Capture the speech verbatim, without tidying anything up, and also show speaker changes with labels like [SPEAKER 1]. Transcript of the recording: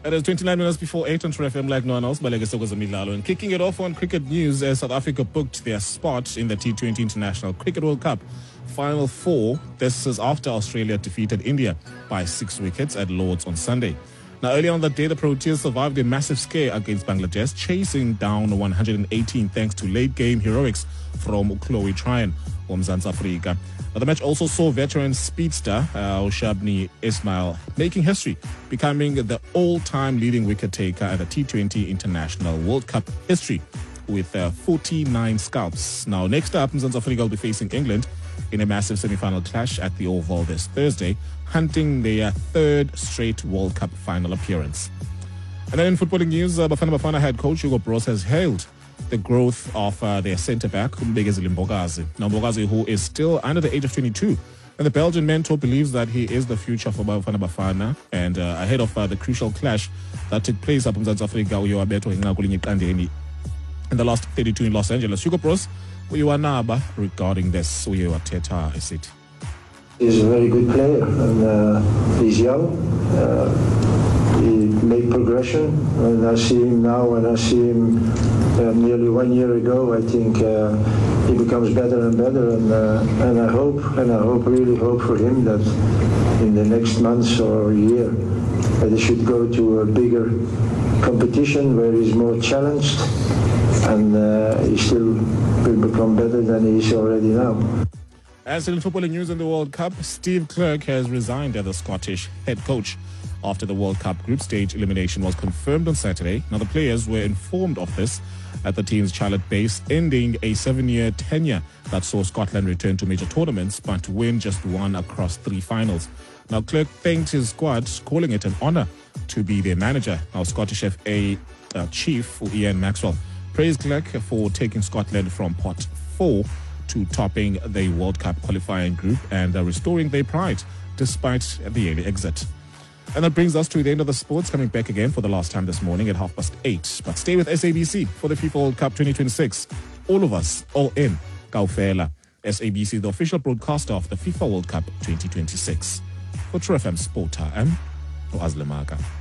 [SPEAKER 1] It is twenty-nine minutes before eight on True F M like no one else. And kicking it off on cricket news, as South Africa booked their spot in the T twenty International Cricket World Cup Final Four. This is after Australia defeated India by six wickets at Lord's on Sunday. Now, earlier on that day, the Proteas survived a massive scare against Bangladesh, chasing down one hundred eighteen thanks to late-game heroics from Chloe Tryon from Mzansi Afrika. Now, the match also saw veteran speedster uh, Shabani Ismail making history, becoming the all-time leading wicket-taker at the T twenty International World Cup history with uh, forty-nine scalps. Now, next up, Mzansi Afrika will be facing England in a massive semi-final clash at the Oval this Thursday, hunting their third straight World Cup final appearance. And then in footballing news, uh, Bafana Bafana head coach Hugo Broos has hailed the growth of uh, their centre-back, Mbegezile Mbokazi. Now, Mbokazi, who is still under the age of twenty-two, and the Belgian mentor believes that he is the future for Bafana Bafana, and uh, ahead of uh, the crucial clash that took place up in South Africa, in the last thirty-two in Los Angeles. Hugo Broos, regarding this, Teta, is it?
[SPEAKER 2] He's a very good player, and uh, he's young. Uh, he made progression. When I see him now, when I see him uh, nearly one year ago, I think uh, he becomes better and better. And uh, and I hope, and I hope, really hope for him that in the next months or year, that he should go to a bigger competition where he's more challenged, and uh, he still will become better than he is already now.
[SPEAKER 1] As in footballing news in the World Cup, Steve Clarke has resigned as the Scottish head coach after the World Cup group stage elimination was confirmed on Saturday. Now, the players were informed of this at the team's Charlotte base, ending a seven-year tenure that saw Scotland return to major tournaments but win just one across three finals. Now, Clarke thanked his squad, calling it an honour to be their manager. Now, Scottish F A uh, chief Ian Maxwell praised Clarke for taking Scotland from pot four to topping the World Cup qualifying group and uh, restoring their pride despite the early exit. And that brings us to the end of the sports, coming back again for the last time this morning at half past eight. But stay with S A B C for the FIFA World Cup twenty twenty-six. All of us, all in, Kaufela. S A B C, the official broadcaster of the FIFA World Cup twenty twenty-six. For True F M Sport, I'm Azlemaka.